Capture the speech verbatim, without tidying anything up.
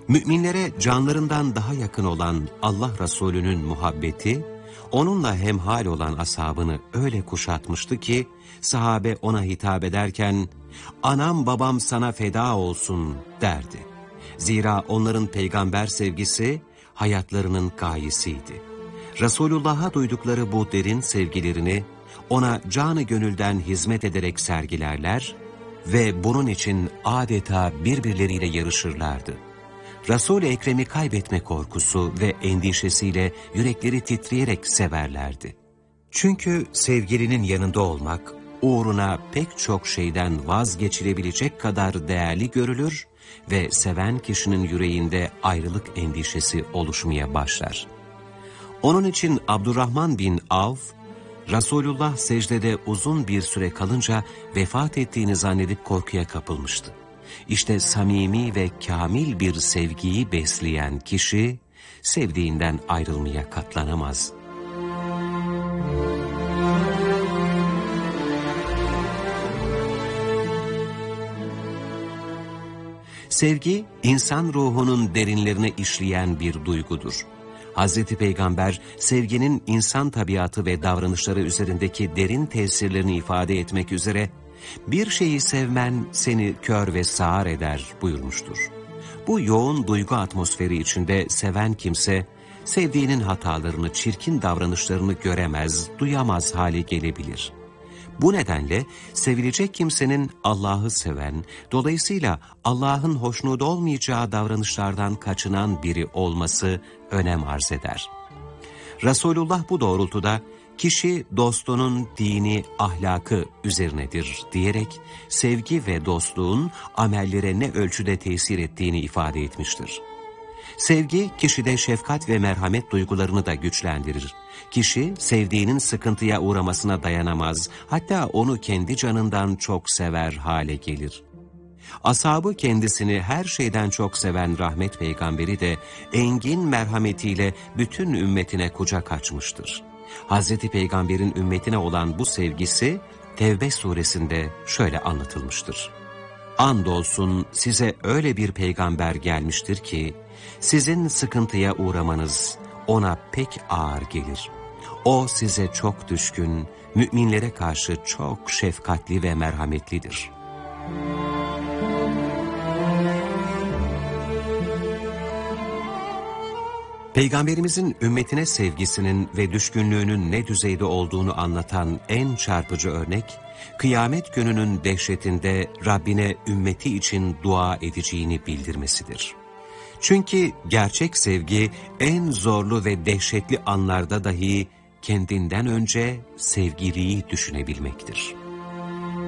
Müminlere canlarından daha yakın olan Allah Resulü'nün muhabbeti, onunla hemhal olan ashabını öyle kuşatmıştı ki, sahabe ona hitap ederken, "Anam babam sana feda olsun" derdi. Zira onların peygamber sevgisi, hayatlarının gayesiydi. Resulullah'a duydukları bu derin sevgilerini, ona canı gönülden hizmet ederek sergilerler ve bunun için adeta birbirleriyle yarışırlardı. Resul-i Ekrem'i kaybetme korkusu ve endişesiyle yürekleri titreyerek severlerdi. Çünkü sevgilinin yanında olmak, uğruna pek çok şeyden vazgeçilebilecek kadar değerli görülür ve seven kişinin yüreğinde ayrılık endişesi oluşmaya başlar. Onun için Abdurrahman bin Avf, Resulullah secdede uzun bir süre kalınca vefat ettiğini zannedip korkuya kapılmıştı. İşte samimi ve kamil bir sevgiyi besleyen kişi, sevdiğinden ayrılmaya katlanamaz. Sevgi, insan ruhunun derinlerine işleyen bir duygudur. Hazreti Peygamber, sevginin insan tabiatı ve davranışları üzerindeki derin tesirlerini ifade etmek üzere, "Bir şeyi sevmen seni kör ve sağır eder" buyurmuştur. Bu yoğun duygu atmosferi içinde seven kimse, sevdiğinin hatalarını, çirkin davranışlarını göremez, duyamaz hale gelebilir. Bu nedenle sevilecek kimsenin Allah'ı seven, dolayısıyla Allah'ın hoşnut olmayacağı davranışlardan kaçınan biri olması önem arz eder. Resulullah bu doğrultuda, "Kişi dostunun dini, ahlakı üzerinedir" diyerek sevgi ve dostluğun amellere ne ölçüde tesir ettiğini ifade etmiştir. Sevgi, kişide şefkat ve merhamet duygularını da güçlendirir. Kişi, sevdiğinin sıkıntıya uğramasına dayanamaz, hatta onu kendi canından çok sever hale gelir. Ashabı kendisini her şeyden çok seven rahmet peygamberi de engin merhametiyle bütün ümmetine kucak açmıştır. Hazreti Peygamber'in ümmetine olan bu sevgisi, Tevbe suresinde şöyle anlatılmıştır. "Andolsun size öyle bir peygamber gelmiştir ki, sizin sıkıntıya uğramanız ona pek ağır gelir. O size çok düşkün, müminlere karşı çok şefkatli ve merhametlidir." Peygamberimizin ümmetine sevgisinin ve düşkünlüğünün ne düzeyde olduğunu anlatan en çarpıcı örnek, kıyamet gününün dehşetinde Rabbine ümmeti için dua edeceğini bildirmesidir. Çünkü gerçek sevgi en zorlu ve dehşetli anlarda dahi kendinden önce sevgiliyi düşünebilmektir.